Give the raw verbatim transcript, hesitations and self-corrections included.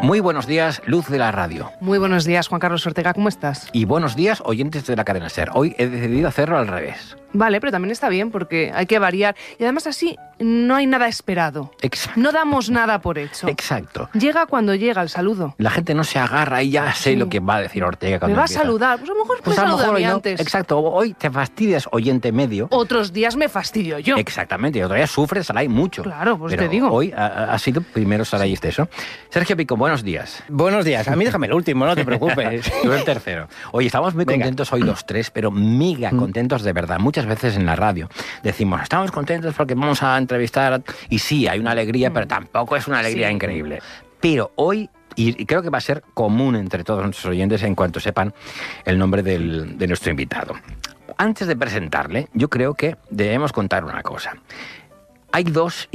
Muy buenos días, Luz de la Radio. Muy buenos días, Juan Carlos Ortega, ¿cómo estás? Y buenos días, oyentes de la cadena SER. Hoy he decidido hacerlo al revés. Vale, pero también está bien porque hay que variar. Y además así no hay nada esperado. Exacto. No damos nada por hecho. Exacto. Llega cuando llega el saludo. La gente no se agarra y ya sé Sí. lo que va a decir Ortega cuando Me va a empieza. saludar. Pues a lo mejor Pues me a lo saluda mejor a mí hoy no. antes. Exacto. Hoy te fastidias, oyente medio. Otros días me fastidio yo. Exactamente. Y otro día sufres, Saray, mucho. Claro, pues Pero te digo. hoy ha, ha sido primero Saray Esteso. Sergio Pico, buenos días. Buenos días. A mí déjame el último, no te preocupes. Tú el tercero. Oye, estamos muy Venga. contentos hoy los tres, pero mega contentos de verdad. Muchas veces en la radio decimos, estamos contentos porque vamos a entrevistar... a-". Y sí, hay una alegría, pero tampoco es una alegría Sí. increíble. Pero hoy, y y creo que va a ser común entre todos nuestros oyentes en cuanto sepan el nombre del- de nuestro invitado. Antes de presentarle, yo creo que debemos contar una cosa. Hay dos